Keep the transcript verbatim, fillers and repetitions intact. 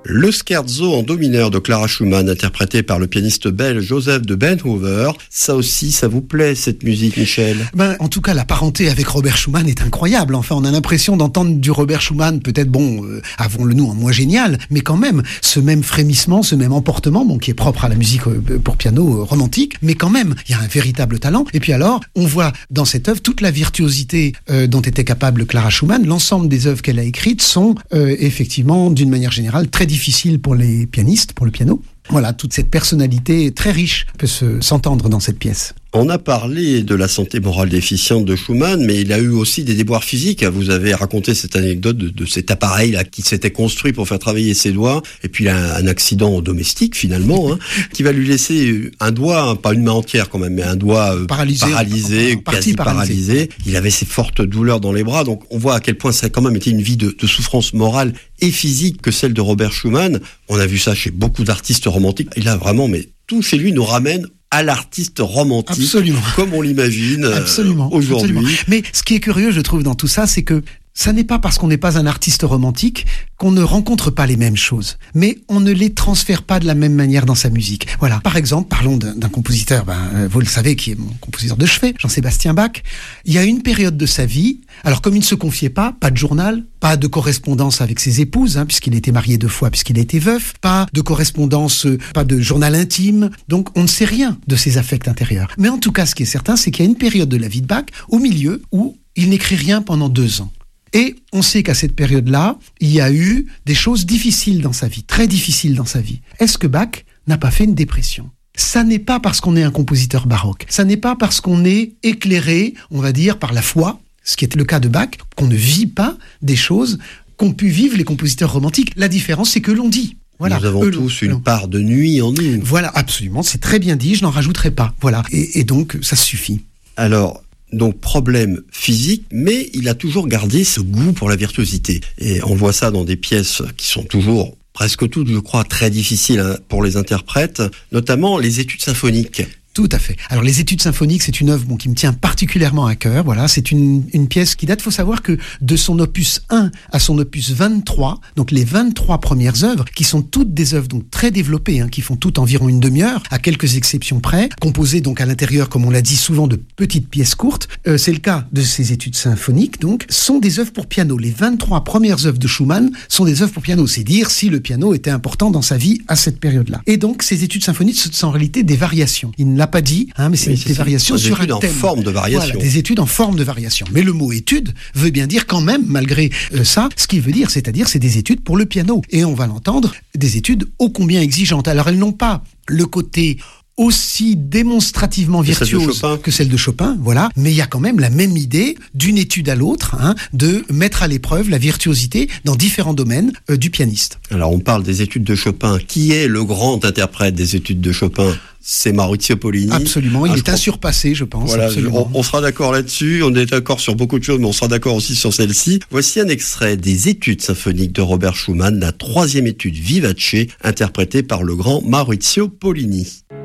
Le scherzo en do mineur de Clara Schumann, interprété par le pianiste belge Joseph de Benhoever. Ça aussi, ça vous plaît, cette musique, Michel? Ben, en tout cas, la parenté avec Robert Schumann est incroyable. Enfin, on a l'impression d'entendre du Robert Schumann, peut-être, bon, euh, avons-le nous en moins génial, mais quand même, ce même frémissement, ce même emportement, bon, qui est propre à la musique euh, pour piano euh, romantique, mais quand même, il y a un véritable talent. Et puis alors, on voit dans cette œuvre toute la virtuosité euh, dont était capable Clara Schumann. L'ensemble des œuvres qu'elle a écrites sont euh, effectivement, d'une manière générale, très difficile pour les pianistes, pour le piano. Voilà, toute cette personnalité très riche peut se, s'entendre dans cette pièce. On a parlé de la santé morale déficiente de Schumann, mais il a eu aussi des déboires physiques. Vous avez raconté cette anecdote de, de cet appareil-là qui s'était construit pour faire travailler ses doigts, et puis il a un, un accident domestique finalement, hein, qui va lui laisser un doigt, pas une main entière quand même, mais un doigt euh, paralysé, paralysé en, en quasi paralysé. paralysé. Il avait ces fortes douleurs dans les bras, donc on voit à quel point ça a quand même été une vie de, de souffrance morale et physique que celle de Robert Schumann. On a vu ça chez beaucoup d'artistes romantiques. Il a vraiment, mais tout chez lui nous ramène à l'artiste romantique, absolument, comme on l'imagine absolument, euh, aujourd'hui. Absolument. Mais ce qui est curieux, je trouve, dans tout ça, c'est que ça n'est pas parce qu'on n'est pas un artiste romantique qu'on ne rencontre pas les mêmes choses, mais on ne les transfère pas de la même manière dans sa musique. Voilà. Par exemple, parlons d'un, d'un compositeur, ben, vous le savez, qui est mon compositeur de chevet, Jean-Sébastien Bach. Il y a une période de sa vie, alors comme il ne se confiait pas, pas de journal, pas de correspondance avec ses épouses, hein, puisqu'il était marié deux fois, puisqu'il était veuf, pas de correspondance, pas de journal intime, donc on ne sait rien de ses affects intérieurs. Mais en tout cas, ce qui est certain, c'est qu'il y a une période de la vie de Bach, au milieu, où il n'écrit rien pendant deux ans. Et on sait qu'à cette période-là, il y a eu des choses difficiles dans sa vie, très difficiles dans sa vie. Est-ce que Bach n'a pas fait une dépression ? Ça n'est pas parce qu'on est un compositeur baroque, ça n'est pas parce qu'on est éclairé, on va dire, par la foi, ce qui était le cas de Bach, qu'on ne vit pas des choses qu'ont pu vivre les compositeurs romantiques. La différence, c'est que l'on dit. Voilà. Nous avons Eux, tous eux, une eux. part de nuit en nous. Voilà, absolument, c'est très bien dit, je n'en rajouterai pas. Voilà, et, et donc, ça suffit. Alors... Donc problème physique, mais il a toujours gardé ce goût pour la virtuosité. Et on voit ça dans des pièces qui sont toujours, presque toutes, je crois, très difficiles hein, pour les interprètes, notamment les études symphoniques. Tout à fait. Alors les études symphoniques, c'est une œuvre bon, qui me tient particulièrement à cœur. Voilà, c'est une, une pièce qui date. Il faut savoir que de son opus un à son opus vingt-trois, donc les vingt-trois premières œuvres, qui sont toutes des œuvres donc très développées, hein, qui font toutes environ une demi-heure, à quelques exceptions près, composées donc à l'intérieur, comme on l'a dit souvent, de petites pièces courtes. Euh, c'est le cas de ces études symphoniques. Donc, sont des œuvres pour piano. Les vingt-trois premières œuvres de Schumann sont des œuvres pour piano. C'est dire si le piano était important dans sa vie à cette période-là. Et donc, ces études symphoniques sont en réalité des variations. Il n'a pas dit, hein, mais c'est oui, des c'est variations des sur un études thème. en forme de variation. Voilà, des études en forme de variation. Mais le mot étude veut bien dire quand même, malgré euh, ça, ce qu'il veut dire, c'est-à-dire c'est des études pour le piano. Et on va l'entendre, des études ô combien exigeantes. Alors elles n'ont pas le côté aussi démonstrativement virtuose celle que celle de Chopin, voilà. Mais il y a quand même la même idée, d'une étude à l'autre, hein, de mettre à l'épreuve la virtuosité dans différents domaines euh, du pianiste. Alors on parle des études de Chopin. Qui est le grand interprète des études de Chopin ? C'est Maurizio Pollini. Absolument, il ah, est insurpassé, je pense. Voilà, absolument. On, on sera d'accord là-dessus, on est d'accord sur beaucoup de choses, mais on sera d'accord aussi sur celle-ci. Voici un extrait des études symphoniques de Robert Schumann, la troisième étude Vivace, interprétée par le grand Maurizio Pollini.